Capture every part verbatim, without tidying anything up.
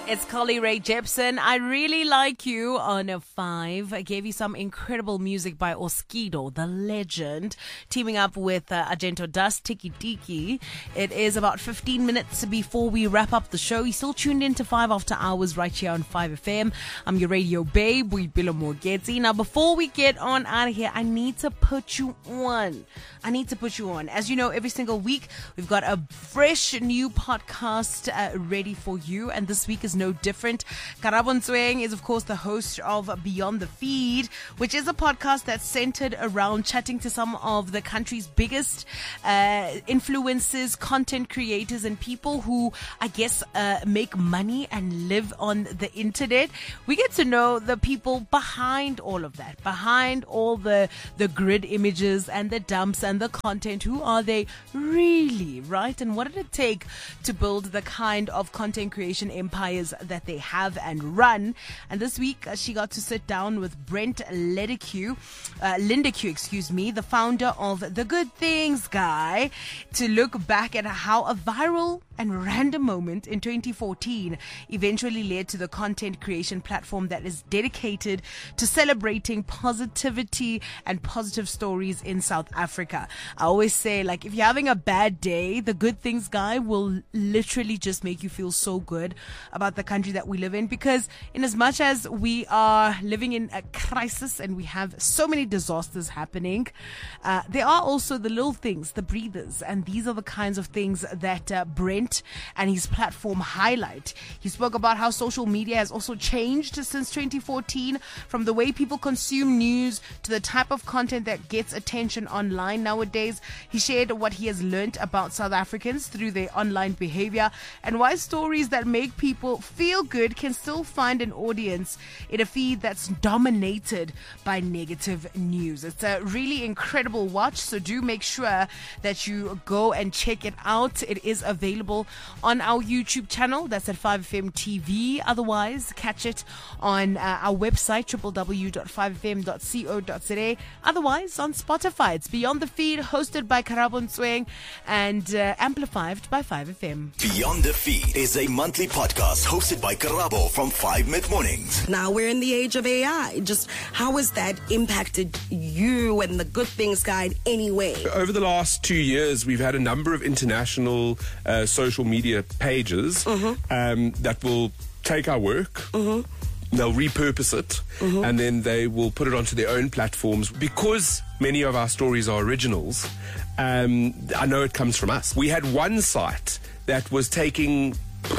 It's Carly Rae Jepsen. I Really Like You on a five. I gave you some incredible music by Oskido, the legend, teaming up with uh, Argento Dust, Tiki Tiki. It is about fifteen minutes before we wrap up the show. You're still tuned in to five After Hours right here on five F M. I'm your radio babe, Boipelo Morgetsi. Now, before we get on out of here, I need to put you on. I need to put you on. As you know, every single week, we've got a fresh new podcast uh, ready for you. And this week is no different. Karabo Ntsweng is, of course, the host of Beyond the Feed, which is a podcast that's centered around chatting to some of the country's biggest uh, influencers, content creators, and people who, I guess, uh, make money and live on the internet. We get to know the people behind all of that, behind all the, the grid images and the dumps and the content. Who are they really, right? And what did it take to build the kind of content creation empires that they have and run? And this week, uh, she got to sit down with Brent Lindeque, uh, Lindeque, excuse me, the founder of The Good Things Guy, to look back at how a viral and random moment in twenty fourteen eventually led to the content creation platform that is dedicated to celebrating positivity and positive stories in South Africa. I always say, like, if you're having a bad day, The Good Things Guy will literally just make you feel so good about the country that we live in, because in as much as we are living in a crisis and we have so many disasters happening, uh, there are also the little things, the breathers, and these are the kinds of things that uh, Brent and his platform highlight. He spoke about how social media has also changed since twenty fourteen, from the way people consume news to the type of content that gets attention online nowadays. He shared what he has learned about South Africans through their online behavior, and why stories that make people feel good can still find an audience in a feed that's dominated by negative news. It's a really incredible watch, so do make sure that you go and check it out. It is available on our YouTube channel. That's at five F M T V. Otherwise, catch it on uh, our website, w w w dot five f m dot co dot z a. Otherwise, on Spotify. It's Beyond the Feed, hosted by Karabo Ntsweng and uh, amplified by five F M. Beyond the Feed is a monthly podcast hosted by Karabo from five Mid-Mornings. Now we're in the age of A I. Just how has that impacted you and the Good Things Guide anyway? Over the last two years, we've had a number of international uh, social media pages mm-hmm. um, that will take our work. Mm-hmm. They'll repurpose it, mm-hmm. and then they will put it onto their own platforms. Because many of our stories are originals, um, I know it comes from us. We had one site that was taking,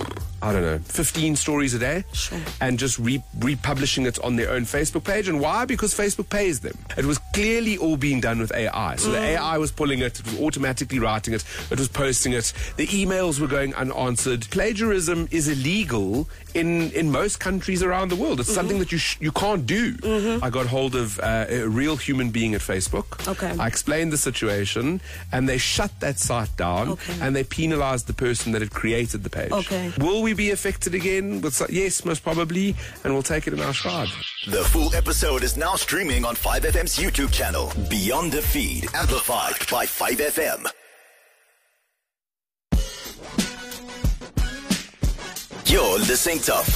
I don't know, fifteen stories a day, sure. and just re- republishing it on their own Facebook page. And why? Because Facebook pays them. It was clearly all being done with A I. So mm. the A I was pulling it, it was automatically writing it, it was posting it. The emails were going unanswered. Plagiarism is illegal in, in most countries around the world. It's mm-hmm. something that you sh- you can't do. Mm-hmm. I got hold of uh, a real human being at Facebook. Okay. I explained the situation, and they shut that site down, okay. and they penalized the person that had created the page. Okay. Will we be affected again? With, yes, most probably, and we'll take it in our stride. The full episode is now streaming on five F M's YouTube channel, Beyond the Feed, amplified by five F M. You're listening to